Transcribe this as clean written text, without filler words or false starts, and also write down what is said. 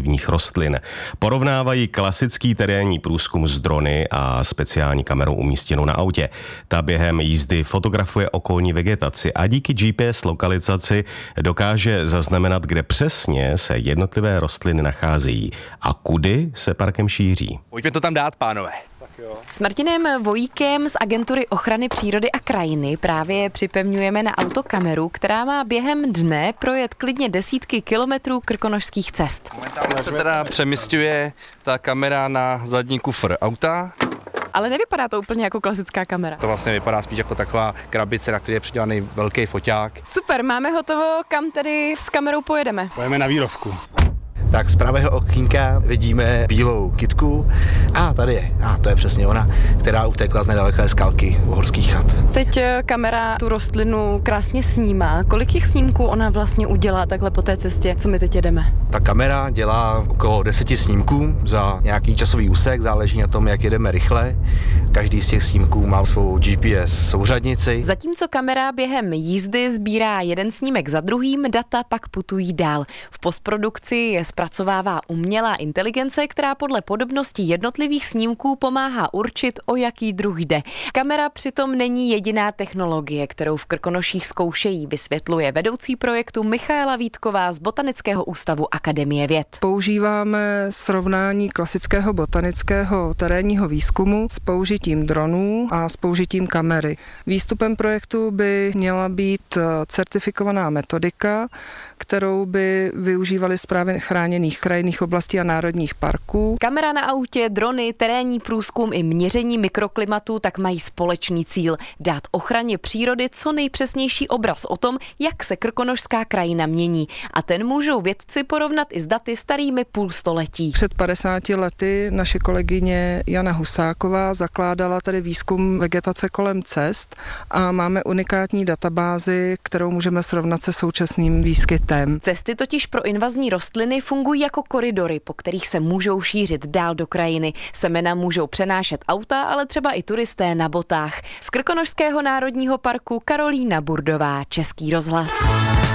invazivních rostlin. Porovnávají klasický terénní průzkum s drony a speciální kamerou umístěnou na autě. Ta během jízdy fotografuje okolní vegetaci a díky GPS lokalizaci dokáže zaznamenat, kde přesně se jednotlivé rostliny nacházejí a kudy se parkem šíří. Pojďme to tam dát, pánové. S Martinem Vojíkem z Agentury ochrany přírody a krajiny právě připevňujeme na auto kameru, která má během dne projet klidně desítky kilometrů krkonošských cest. Momentálně se teda přemísťuje ta kamera na zadní kufr auta. Ale nevypadá to úplně jako klasická kamera. To vlastně vypadá spíš jako taková krabice, na které je přidělaný velký foťák. Super, máme ho toho, kam tedy s kamerou pojedeme. Pojeme na výrovku. Tak z pravého okýnka vidíme bílou kytku a tady je, to je přesně ona, která utekla z nedaleké skalky uhorských chat. Teď kamera tu rostlinu krásně snímá. Kolik těch snímků ona vlastně udělá takhle po té cestě, co my teď jedeme? Ta kamera dělá okolo 10 snímků za nějaký časový úsek, záleží na tom, jak jedeme rychle. Každý z těch snímků má svou GPS souřadnici. Zatímco kamera během jízdy sbírá jeden snímek za druhým, data pak putují dál. V postprodukci je zpracovává umělá inteligence, která podle podobnosti jednotlivých snímků pomáhá určit, o jaký druh jde. Kamera přitom není jediná technologie, kterou v Krkonoších zkoušejí, vysvětluje vedoucí projektu Michaela Vítková z Botanického ústavu Akademie věd. Používáme srovnání klasického botanického terénního výzkumu s použitím dronů a s použitím kamery. Výstupem projektu by měla být certifikovaná metodika, kterou by využívali správy chráněných krajinných oblastí a národních parků. Kamera na autě, drony, terénní průzkum i měření mikroklimatu tak mají společný cíl dát ochraně přírody co nejpřesnější obraz o tom, jak se krkonošská krajina mění. A ten můžou vědci porovnat i s daty starými půl století. Před 50 lety naše kolegyně Jana Husáková zakládala tady výzkum vegetace kolem cest a máme unikátní databázi, kterou můžeme srovnat se současným výskytem. Cesty totiž pro invazní rostliny fungují jako koridory, po kterých se můžou šířit dál do krajiny. Semena můžou přenášet auta, ale třeba i turisté na botách. Z Krkonošského národního parku Karolína Burdová, Český rozhlas.